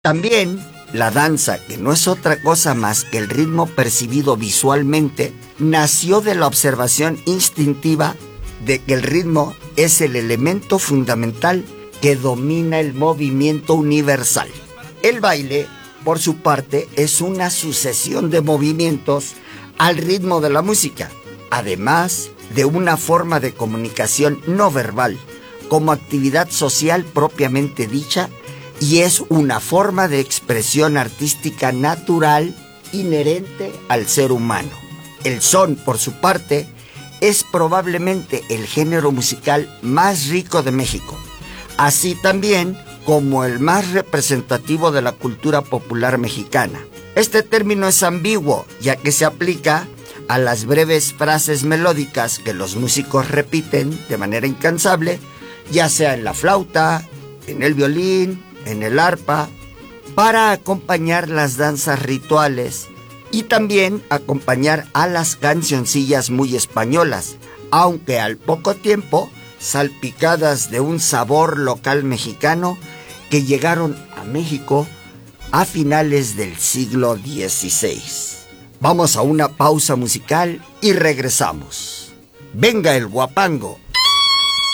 También la danza, que no es otra cosa más que el ritmo percibido visualmente, nació de la observación instintiva de que el ritmo es el elemento fundamental que domina el movimiento universal. El baile, por su parte, es una sucesión de movimientos al ritmo de la música, además de una forma de comunicación no verbal, como actividad social propiamente dicha, y es una forma de expresión artística natural inherente al ser humano. El son, por su parte, es probablemente el género musical más rico de México, así también como el más representativo de la cultura popular mexicana. Este término es ambiguo, ya que se aplica a las breves frases melódicas que los músicos repiten de manera incansable, ya sea en la flauta, en el violín, en el arpa, para acompañar las danzas rituales y también acompañar a las cancioncillas muy españolas, aunque al poco tiempo salpicadas de un sabor local mexicano que llegaron a México a finales del siglo XVI. Vamos a una pausa musical y regresamos. Venga el guapango.